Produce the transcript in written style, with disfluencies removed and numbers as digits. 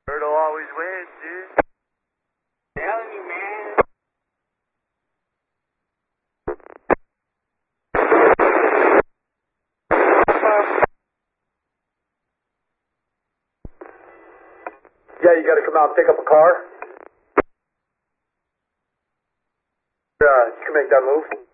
Turtle always wins, dude. Telling you, man. Yeah, you gotta come out and pick up a car. You can make that move.